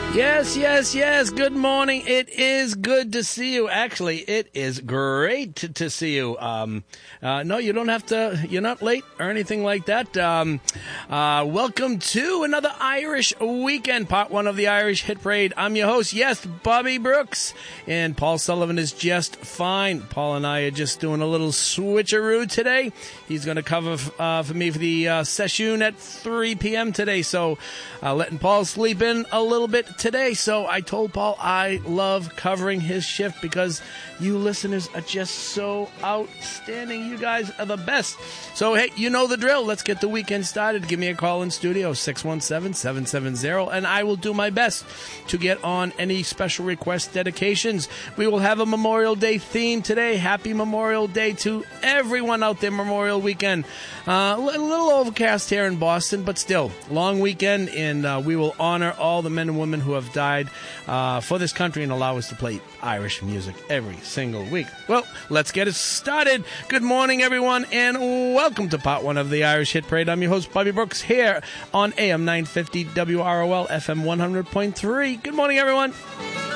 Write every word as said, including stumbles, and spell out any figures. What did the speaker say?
Yes, yes, yes. Good morning. It is good to see you. Actually, it is great to, to see you. Um, uh, no, you don't have to. You're not late or anything like that. Um, uh, welcome to another Irish weekend, part one of the Irish Hit Parade. I'm your host, yes, Bobby Brooks, and Paul Sullivan is just fine. Paul and I are just doing a little switcheroo today. He's going to cover uh, for me for the uh, session at three p.m. today, so uh, letting Paul sleep in a little bit today. So I told Paul I love covering his shift because you listeners are just so outstanding. You guys are the best. So, hey, you know the drill. Let's get the weekend started. Give me a call in studio, six one seven, seven seven zero, and I will do my best to get on any special request dedications. We will have a Memorial Day theme today. Happy Memorial Day to everyone out there, Memorial Weekend. Uh, a little overcast here in Boston, but still, long weekend, and uh, we will honor all the men and women who have died uh, for this country and allow us to play Irish music every single week. Well, let's get it started. Good morning, everyone, and welcome to part one of the Irish Hit Parade. I'm your host, Bobby Brooks, here on A M nine fifty W R O L F M one hundred point three. Good morning, everyone.